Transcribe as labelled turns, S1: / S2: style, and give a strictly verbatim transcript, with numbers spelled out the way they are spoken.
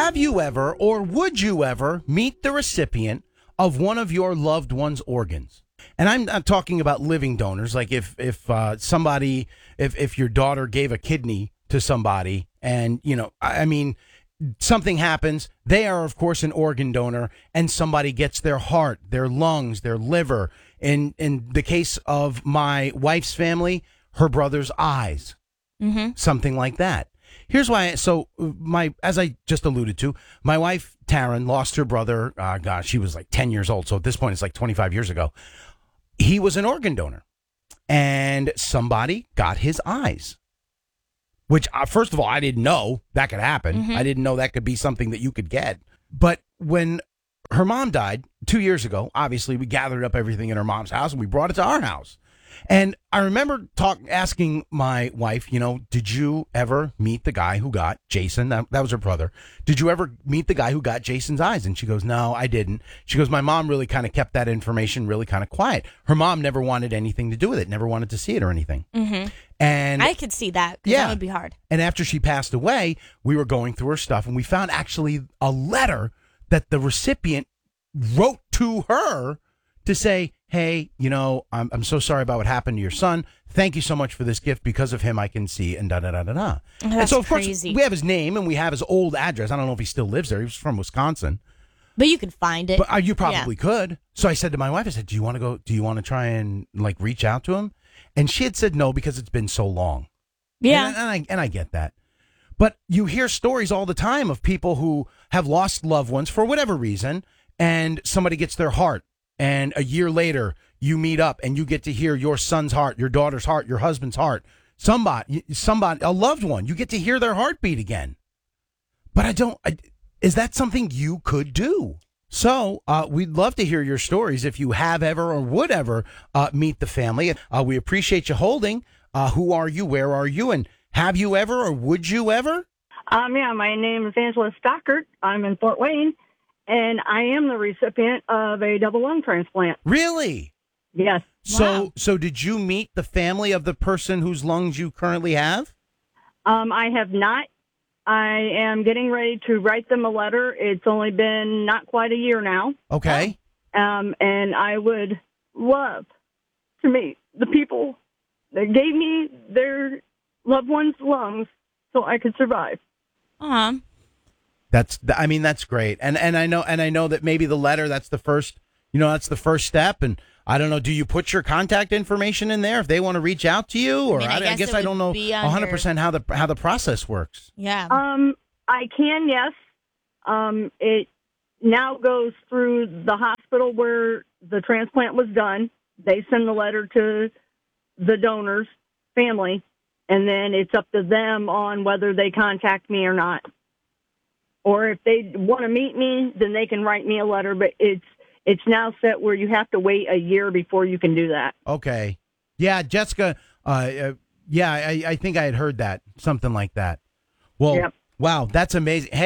S1: Have you ever or would you ever meet the recipient of one of your loved one's organs? And I'm not talking about living donors. Like if if uh, somebody, if if your daughter gave a kidney to somebody, and you know, I I mean, something happens, they are of course an organ donor, and somebody gets their heart, their lungs, their liver. In in the case of my wife's family, her brother's eyes,
S2: Mm-hmm.
S1: something like that. Here's why. So my, as I just alluded to, my wife Taryn lost her brother. Uh, gosh, she was like ten years old. So at this point, it's like twenty-five years ago. He was an organ donor, and somebody got his eyes. Which, uh, first of all, I didn't know that could happen.
S2: Mhm.
S1: I didn't know that could be something that you could get. But when her mom died two years ago, obviously we gathered up everything in her mom's house and we brought it to our house. And I remember talk, asking my wife, you know, did you ever meet the guy who got Jason? That, that was her brother. Did you ever meet the guy who got Jason's eyes? And she goes, no, I didn't. She goes, my mom really kind of kept that information really kind of quiet. Her mom never wanted anything to do with it, never wanted to see it or anything.
S2: Mm-hmm.
S1: And
S2: I could see that. 'Cause
S1: Yeah.
S2: That would be hard.
S1: And after she passed away, we were going through her stuff and we found actually a letter that the recipient wrote to her to say, hey, you know, I'm I'm so sorry about what happened to your son. Thank you so much for this gift. Because of him, I can see, and da da da da da. And
S2: That's
S1: so, of
S2: crazy.
S1: course, we have his name and we have his old address. I don't know if he still lives there. He was from Wisconsin.
S2: But you can find it.
S1: But uh, you probably could. So I said to my wife, I said, do you want to go? Do you want to try and like reach out to him? And she had said no because it's been so long.
S2: Yeah.
S1: And, and I and I get that. But you hear stories all the time of people who have lost loved ones for whatever reason, and somebody gets their heart, and a year later you meet up and you get to hear your son's heart, your daughter's heart, your husband's heart, somebody, somebody, a loved one. You get to hear their heartbeat again. But I don't. I, is that something you could do? So uh, we'd love to hear your stories if you have ever or would ever uh, meet the family. Uh, we appreciate you holding. Uh, who are you? Where are you? And have you ever or would you ever?
S3: Um, yeah, my name is Angela Stockert. I'm in Fort Wayne, and I am the recipient of a double lung transplant.
S1: Really?
S3: Yes.
S1: So,
S2: Wow.
S1: so did you meet the family of the person whose lungs you currently have?
S3: Um, I have not. I am getting ready to write them a letter. It's only been not quite a year now.
S1: Okay.
S3: Um, and I would love to meet the people that gave me their loved ones' lungs so I could survive.
S2: Uh-huh.
S1: That's, I mean, that's great. And, and I know, and I know that maybe the letter, that's the first, you know, that's the first step. And I don't know, do you put your contact information in there if they want to reach out to you? Or
S2: I mean, I
S1: I, I
S2: guess
S1: guess
S2: it
S1: I
S2: would
S1: don't know
S2: be on
S1: one hundred percent how the, how the process works.
S2: Yeah.
S3: Um, I can, yes. Um, it now goes through the hospital where the transplant was done. They send the letter to the donor's family, and then it's up to them on whether they contact me or not. Or if they want to meet me, then they can write me a letter, but it's it's now set where you have to wait a year before you can do that.
S1: Okay. Yeah, Jessica, uh, uh, yeah, I, I think I had heard that, something like that. Well,
S3: Yep.
S1: wow, that's amazing. Hey,